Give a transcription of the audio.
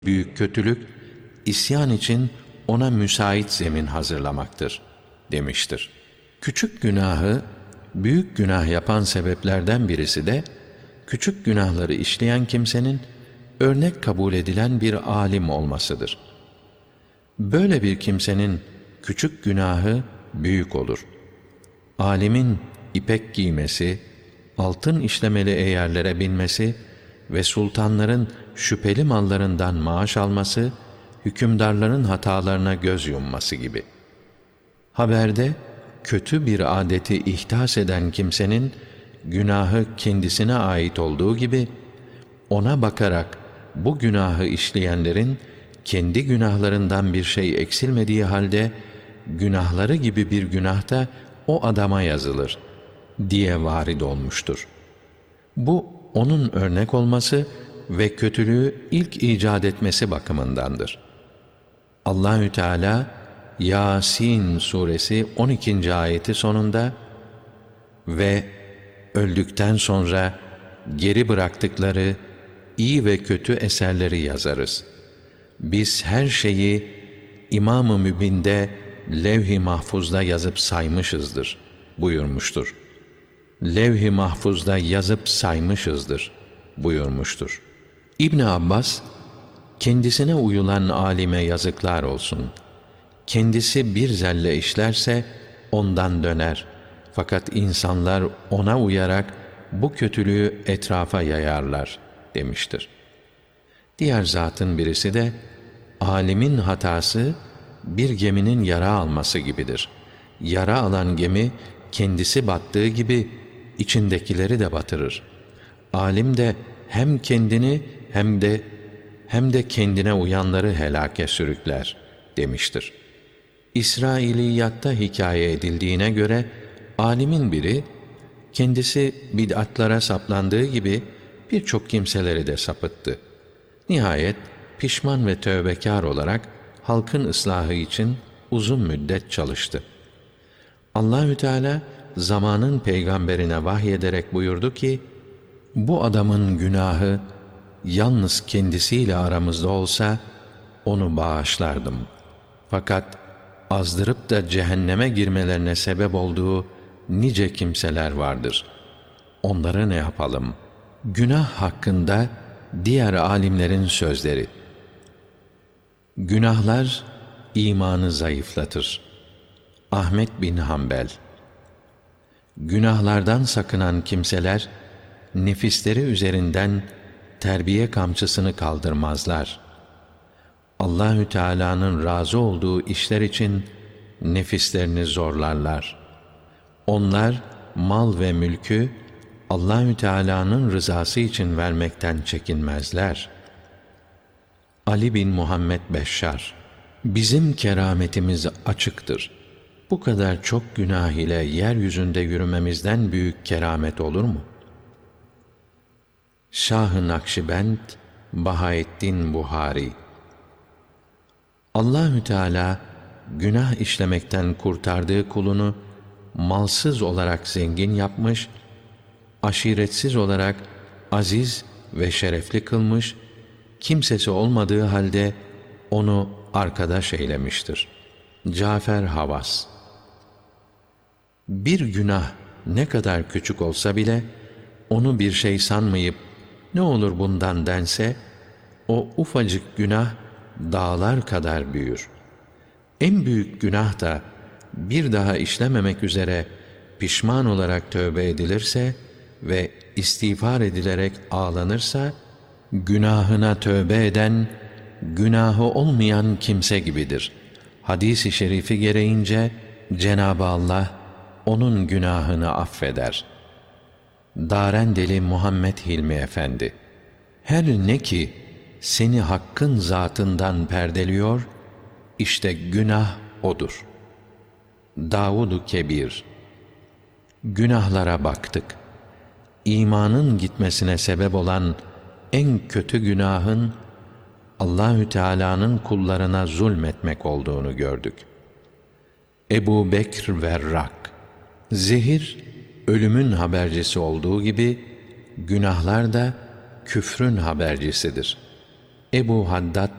büyük kötülük, isyan için ona müsait zemin hazırlamaktır, demiştir. Küçük günahı, büyük günah yapan sebeplerden birisi de, küçük günahları işleyen kimsenin, örnek kabul edilen bir alim olmasıdır. Böyle bir kimsenin, küçük günahı büyük olur. Alimin ipek giymesi, altın işlemeli eğerlere binmesi ve sultanların şüpheli mallarından maaş alması, hükümdarların hatalarına göz yumması gibi. Haberde, kötü bir adeti ihdas eden kimsenin, günahı kendisine ait olduğu gibi, ona bakarak bu günahı işleyenlerin, kendi günahlarından bir şey eksilmediği halde, günahları gibi bir günah da o adama yazılır diye varid olmuştur. Bu, onun örnek olması ve kötülüğü ilk icat etmesi bakımındandır. Allahü Teala, Yasin suresi 12. ayeti sonunda ve öldükten sonra geri bıraktıkları iyi ve kötü eserleri yazarız. Biz her şeyi İmam-ı Mübin'de levh-i mahfuzda yazıp saymışızdır buyurmuştur. Levh-i mahfuzda yazıp saymışızdır buyurmuştur. İbn Abbas, kendisine uyulan alime yazıklar olsun. Kendisi bir zelle işlerse ondan döner. Fakat insanlar ona uyarak bu kötülüğü etrafa yayarlar demiştir. Diğer zatın birisi de, alimin hatası bir geminin yara alması gibidir. Yara alan gemi kendisi battığı gibi içindekileri de batırır. Alim de hem kendini hem de kendine uyanları helake sürükler demiştir. İsrailiyatta hikaye edildiğine göre alimin biri kendisi bid'atlara saplandığı gibi birçok kimseleri de sapıttı. Nihayet pişman ve tövbekar olarak halkın ıslahı için uzun müddet çalıştı. Allahü Teala zamanın peygamberine vahyederek buyurdu ki, bu adamın günahı yalnız kendisiyle aramızda olsa onu bağışlardım. Fakat azdırıp da cehenneme girmelerine sebep olduğu nice kimseler vardır. Onlara ne yapalım? Günah hakkında diğer alimlerin sözleri. Günahlar imanı zayıflatır. Ahmet bin Hanbel. Günahlardan sakınan kimseler, nefisleri üzerinden terbiye kamçısını kaldırmazlar. Allahü Teala'nın razı olduğu işler için nefislerini zorlarlar. Onlar mal ve mülkü Allahü Teala'nın rızası için vermekten çekinmezler. Ali bin Muhammed Beşşar, bizim kerametimiz açıktır. Bu kadar çok günah ile yeryüzünde yürümemizden büyük keramet olur mu? Şah-ı Nakşibend, Bahaeddin Buhari. Allahü Teala günah işlemekten kurtardığı kulunu malsız olarak zengin yapmış, aşiretsiz olarak aziz ve şerefli kılmış, kimsesi olmadığı halde onu arkadaş eylemiştir. Cafer Havas. Bir günah ne kadar küçük olsa bile, onu bir şey sanmayıp, ne olur bundan dense, o ufacık günah dağlar kadar büyür. En büyük günah da bir daha işlememek üzere pişman olarak tövbe edilirse ve istiğfar edilerek ağlanırsa, günahına tövbe eden, günahı olmayan kimse gibidir. Hadis-i şerifi gereğince Cenab-ı Allah onun günahını affeder. Darendeli Muhammed Hilmi Efendi. Her ne ki seni Hakk'ın zatından perdeliyor, işte günah odur. Davud-u Kebir. Günahlara baktık. İmanın gitmesine sebep olan en kötü günahın Allahü Teala'nın kullarına zulmetmek olduğunu gördük. Ebu Bekr Verrak. Zehir ölümün habercisi olduğu gibi günahlar da küfrün habercisidir. Ebu Haddad